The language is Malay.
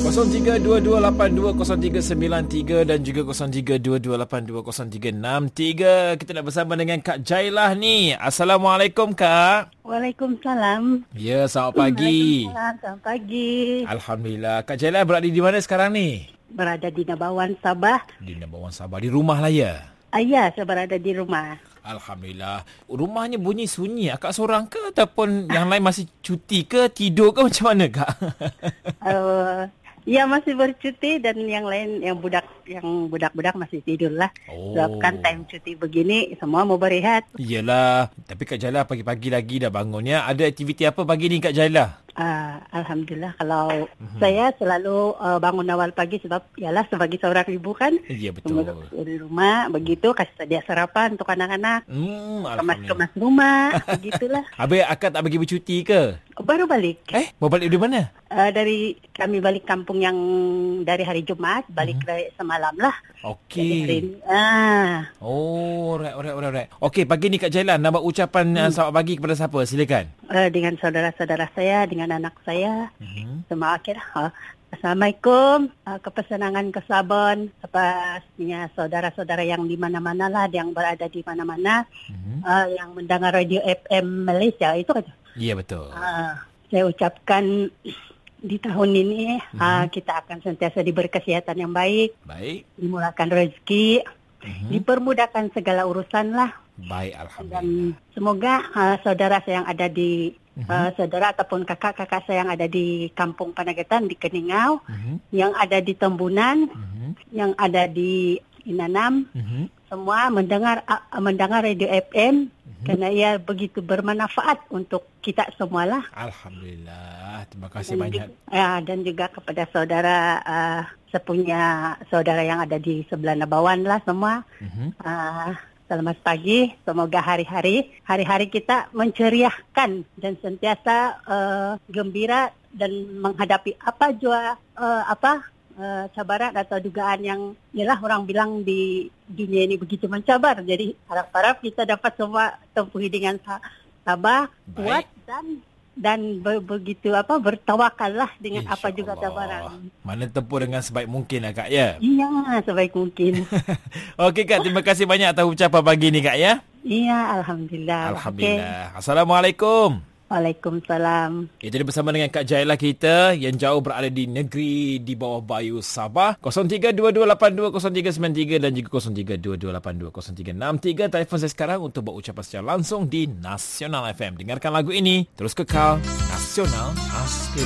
0322820393 dan juga 0322820363. Kita nak bersama dengan Kak Jailah ni. Assalamualaikum Kak. Waalaikumsalam. Ya, selamat pagi. Selamat pagi. Alhamdulillah. Kak Jailah berada di mana sekarang ni? Berada di Nabawan, Sabah. Di Nabawan, Sabah. Di rumah lah ya? Ya, saya berada di rumah. Alhamdulillah. Rumahnya bunyi sunyi. Akak seorang ke ataupun yang lain masih cuti ke, tidur ke, macam mana Kak? Ya, masih bercuti dan yang lain yang budak-budak masih tidur lah. Sebab kan time cuti begini semua mau berehat. Iyalah. Tapi Kak Jailah pagi-pagi lagi dah bangun ya. Ada aktiviti apa pagi ni Kak Jailah? Alhamdulillah, kalau saya selalu bangun awal pagi sebab ialah sebagai seorang ibu kan. Ya, betul. Di rumah begitu, kasih sedia sarapan untuk anak-anak. Kemas-kemas rumah, begitulah. Habis akak tak bagi bercuti ke? Baru balik. Mau balik dari mana? Dari kami balik kampung yang dari hari Jumat, balik semalam lah. Okey. Alright. Okey, pagi ni Kak Jailah nak buat ucapan selamat pagi kepada siapa? Silakan. Dengan saudara-saudara saya, dengan anak saya. Semua akhirnya. Assalamualaikum, kepesenangan kesabon pastinya saudara-saudara yang di mana-mana lah, yang berada di mana-mana, yang mendengar radio FM Malaysia itu kan. Ya, betul. Saya ucapkan di tahun ini kita akan sentiasa diberi kesehatan yang baik, dimulakan rezeki, dipermudahkan segala urusan lah. Baik, alhamdulillah. Dan semoga saudara saya yang ada di saudara ataupun kakak-kakak saya yang ada di Kampung Panagatan, di Keningau, yang ada di Tembunan, yang ada di Inanam, semua mendengar radio FM kerana ia begitu bermanfaat untuk kita semualah. Alhamdulillah. Terima kasih banyak. Dan juga kepada saudara sepunya saudara yang ada di sebelah Nabawan lah semua. Selamat pagi. Semoga hari-hari kita menceriahkan dan sentiasa gembira dan menghadapi apa jua cabaran atau dugaan yang ialah orang bilang di dunia ini begitu mencabar. Jadi harap-harap kita dapat semua tempuhi dengan sabar, kuat dan begitu bertawakal lah dengan Insya apa juga cabaran. Mana tempuh dengan sebaik mungkin lah Kak ya? Iya, sebaik mungkin. Okey Kak, terima kasih banyak atas ucapan pagi ni Kak ya. Iya, Alhamdulillah. Alhamdulillah. Okay. Assalamualaikum. Waalaikumsalam. Itu dia bersama dengan Kak Jailah kita yang jauh berada di negeri di bawah bayu Sabah. 0322820393 dan juga 0322820363. Telefon saya sekarang untuk buat ucapan secara langsung di Nasional FM. Dengarkan lagu ini, terus kekal Nasional Aspiri.